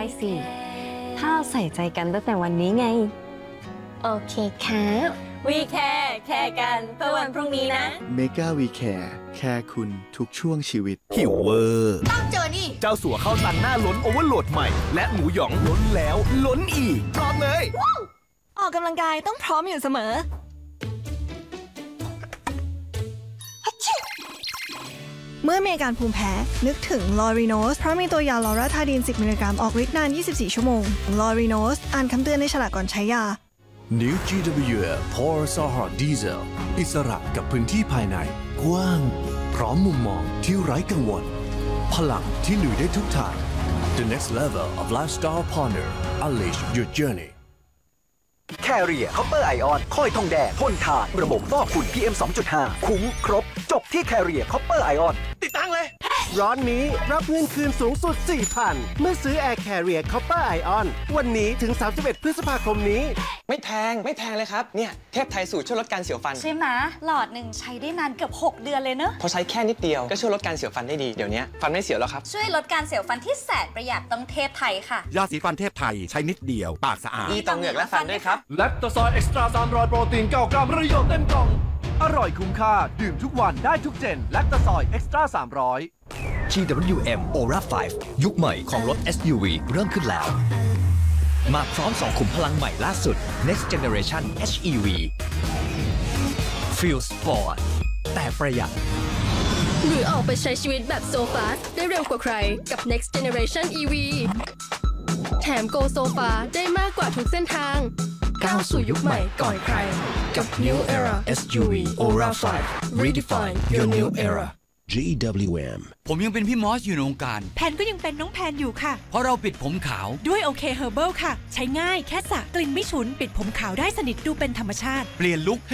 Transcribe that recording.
สิถ้าใส่ใจกันตั้งแต่วันนี้ไงโอเคครับวีแคร์กันเพื่อวันพรุ่งนี้นะเมกาวีแคร์แคร์คุณทุกช่วงชีวิตหิวเวอร์ต้องเจอนี่เจ้าสัวข้าวตังหน้าล้นโอเวอร์โหลดใหม่ และหมูหยองล้นแล้วล้นอีกพร้อมเลยออกกำลังกายต้องพร้อมอยู่เสมอเมื่อมีอาการภูมิแพ้นึกถึงลอรีโนสเพราะมีตัวยาลอราทาดีน10 มิลลิกรัมออกฤทธิ์นาน 24 ชั่วโมงลอรีโนสอ่านคำเตือนในฉลากก่อนใช้ยา New GWM Power Sohar Diesel อิสระกับพื้นที่ภายในกว้างพร้อมมุมมองที่ไร้กังวลพลังที่ลุยได้ทุกทาง The next level of lifestyle partner Unleash your journey Carrier Copper Ion คอยทองแดงทนทานระบบฟอกฝุ่น PM 2.5 คุ้มครบจบที่ Carrier Copper Ion ติดตั้งเลยร้อนนี้รับเงินคืนสูงสุด 4,000 เมื่อซื้อ Air Carrier Copper Ion วันนี้ถึง 31 พฤษภาคมนี้ไม่แพงเลยครับเนี่ยเทพไทยสูตรช่วยลดการเสียวฟันใช่ไหมหลอดหนึ่งใช้ได้นานเกือบ6 เดือนเลยเนอะพอใช้แค่นิดเดียวก็ช่วยลดการเสียวฟันได้ดีเดี๋ยวนี้ฟันไม่เสียวแล้วครับช่วยลดการเสียวฟันที่แสนประหยัดต้องเทพไทยค่ะยาสีฟันเทพไทยใช้นิดเดียวปากสะอาดดีต่อเหงือกและฟันด้วยครับแลคโตซอยเอ็กซ์ตร้า300 โปรตีน 9 กรัมประโยชน์เต็มกล่องอร่อยคุ้มค่าดื่มทุกวันได้ทุกเจนแลคโตซอยเอ็กซ์ตร้า300 GWM Aura 5 ยุคใหม่ของรถ SUV เริ่มขึ้นแล้ว มาพร้อม2ขุมพลังใหม่ล่าสุด Next Generation HEV Feel Sport แต่ประหยัดหรือออกไปใช้ชีวิตแบบโซฟาได้เร็วกว่าใครกับ Next Generation EV แถม Go Sofa ได้มากกว่าทุกเส้นทางก้าวสู่ยุคใหม่ก่อนใครกับ New Era SUV Aura 5 Redefine your new era GWM ผมยังเป็นพี่มอสอยู่ในวงการแพนก็ยังเป็นน้องแพนอยู่ค่ะเพราะเราปิดผมขาวด้วยโอเคเฮอร์เบิลค่ะใช้ง่ายแค่สระกลิ่นไม่ฉุนปิดผมขาวได้สนิทดูเป็นธรรมชาติเปลี่ยนลุค